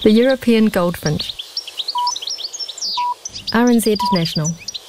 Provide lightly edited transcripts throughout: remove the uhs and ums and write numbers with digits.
The European goldfinch. RNZ National.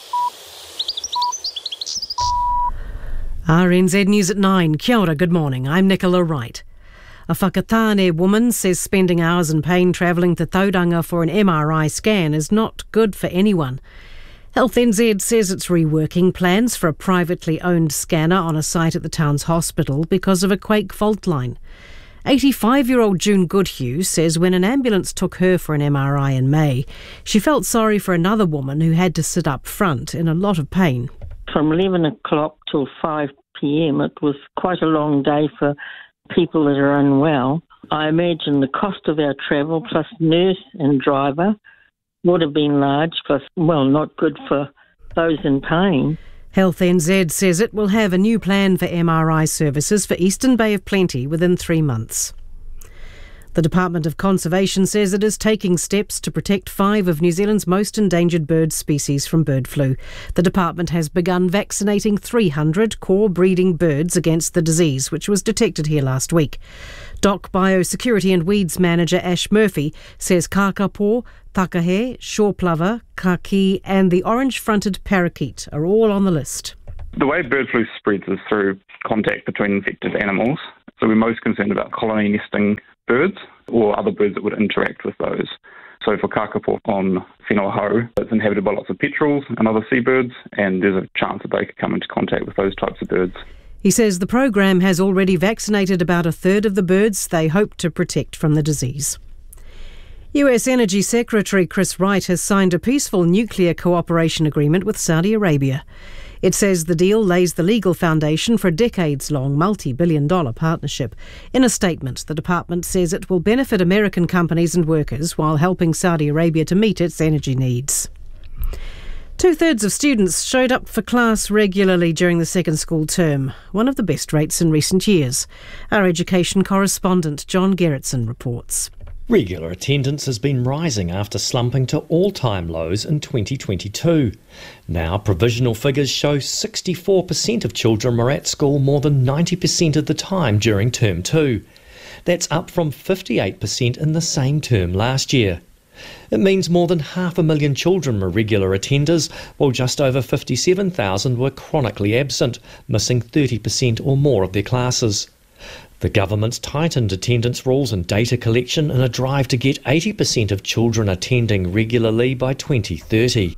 RNZ News at 9. Kia ora, good morning. I'm Nicola Wright. A Whakatane woman says spending hours in pain travelling to Tauranga for an MRI scan is not good for anyone. Health NZ says it's reworking plans for a privately owned scanner on a site at the town's hospital because of a quake fault line. 85-year-old June Goodhue says when an ambulance took her for an MRI in May, she felt sorry for another woman who had to sit up front in a lot of pain. From 11 o'clock till 5 p.m, it was quite a long day for people that are unwell. I imagine the cost of our travel plus nurse and driver would have been large, plus, not good for those in pain. Health NZ says it will have a new plan for MRI services for Eastern Bay of Plenty within 3 months. The Department of Conservation says it is taking steps to protect 5 of New Zealand's most endangered bird species from bird flu. The department has begun vaccinating 300 core breeding birds against the disease, which was detected here last week. DOC Biosecurity and Weeds Manager Ash Murphy says kakapo, takahe, shore plover, kaki and the orange-fronted parakeet are all on the list. The way bird flu spreads is through contact between infected animals. So we're most concerned about colony nesting birds or other birds that would interact with those. So for kakapo on Whenua-Hou, it's inhabited by lots of petrels and other seabirds, and there's a chance that they could come into contact with those types of birds. He says the program has already vaccinated about a third of the birds they hope to protect from the disease. US Energy Secretary Chris Wright has signed a peaceful nuclear cooperation agreement with Saudi Arabia. It says the deal lays the legal foundation for a decades-long multi-billion-dollar partnership. In a statement, the department says it will benefit American companies and workers while helping Saudi Arabia to meet its energy needs. 2/3 of students showed up for class regularly during the second school term, one of the best rates in recent years. Our education correspondent John Gerritsen reports. Regular attendance has been rising after slumping to all-time lows in 2022. Now, provisional figures show 64% of children were at school more than 90% of the time during Term 2. That's up from 58% in the same term last year. It means more than 500,000 children were regular attenders, while just over 57,000 were chronically absent, missing 30% or more of their classes. The government's tightened attendance rules and data collection in a drive to get 80% of children attending regularly by 2030.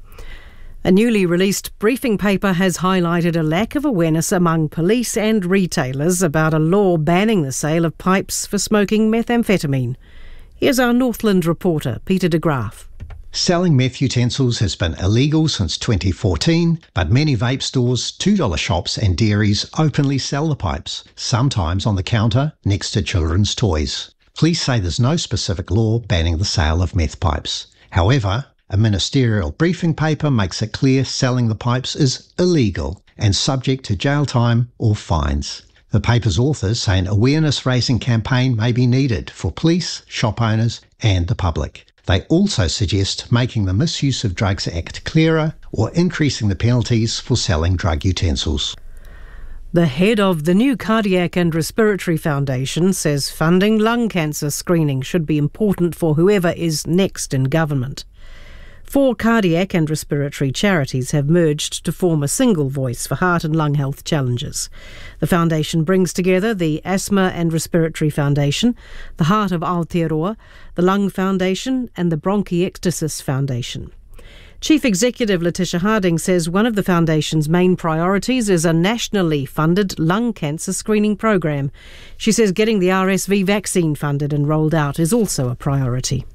A newly released briefing paper has highlighted a lack of awareness among police and retailers about a law banning the sale of pipes for smoking methamphetamine. Here's our Northland reporter, Peter de Graaf. Selling meth utensils has been illegal since 2014, but many vape stores, $2 shops and dairies openly sell the pipes, sometimes on the counter next to children's toys. Police say there's no specific law banning the sale of meth pipes. However, a ministerial briefing paper makes it clear selling the pipes is illegal and subject to jail time or fines. The paper's authors say an awareness-raising campaign may be needed for police, shop owners and the public. They also suggest making the Misuse of Drugs Act clearer or increasing the penalties for selling drug utensils. The head of the new Cardiac and Respiratory Foundation says funding lung cancer screening should be important for whoever is next in government. 4 cardiac and respiratory charities have merged to form a single voice for heart and lung health challenges. The foundation brings together the Asthma and Respiratory Foundation, the Heart of Aotearoa, the Lung Foundation and the Bronchiectasis Foundation. Chief Executive Letitia Harding says one of the foundation's main priorities is a nationally funded lung cancer screening program. She says getting the RSV vaccine funded and rolled out is also a priority.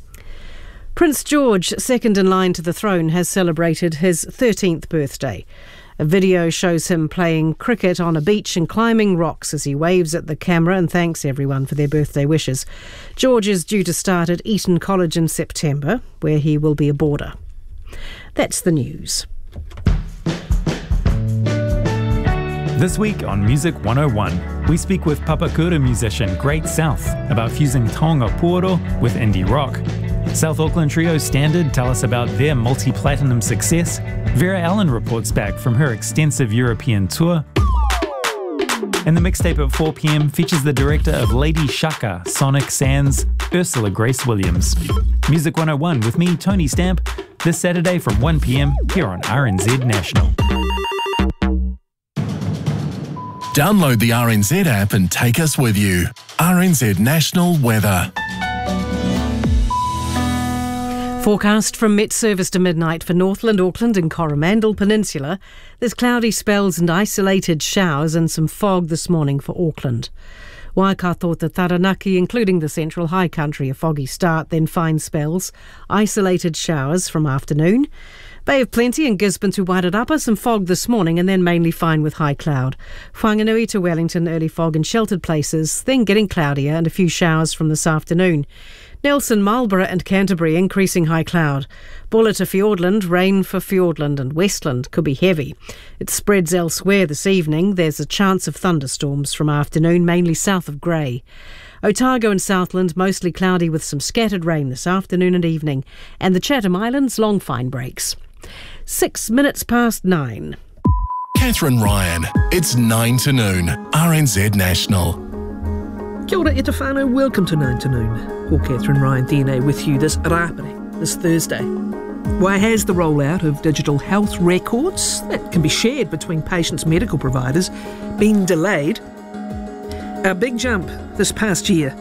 Prince George, second in line to the throne, has celebrated his 13th birthday. A video shows him playing cricket on a beach and climbing rocks as he waves at the camera and thanks everyone for their birthday wishes. George is due to start at Eton College in September, where he will be a boarder. That's the news. This week on Music 101, we speak with Papakura musician Great South about fusing taonga pōro with indie rock. South Auckland trio Standard tell us about their multi-platinum success. Vera Allen reports back from her extensive European tour. And the mixtape at 4 p.m. features the director of Lady Shaka, Sonic Sands, Ursula Grace Williams. Music 101 with me, Tony Stamp, this Saturday from 1 p.m. here on RNZ National. Download the RNZ app and take us with you. RNZ National Weather. Forecast from Met Service to midnight for Northland, Auckland and Coromandel Peninsula. There's cloudy spells and isolated showers and some fog this morning for Auckland. Waikato to Taranaki, including the Central High Country, a foggy start, then fine spells. Isolated showers from afternoon. Bay of Plenty and Gisborne to Wairarapa, some fog this morning and then mainly fine with high cloud. Whanganui to Wellington, early fog in sheltered places, then getting cloudier and a few showers from this afternoon. Nelson, Marlborough and Canterbury, increasing high cloud. Bulla to Fiordland, rain for Fiordland and Westland, could be heavy. It spreads elsewhere this evening. There's a chance of thunderstorms from afternoon, mainly south of Grey. Otago and Southland, mostly cloudy with some scattered rain this afternoon and evening. And the Chatham Islands, long fine breaks. 6 minutes past 9. Catherine Ryan, it's 9 to noon, RNZ National. Kia ora e te whānau, welcome to 9 to noon. Ko Catherine Ryan DNA with you this Rāpere, this Thursday. Why has the rollout of digital health records that can be shared between patients' medical providers been delayed? Our big jump this past year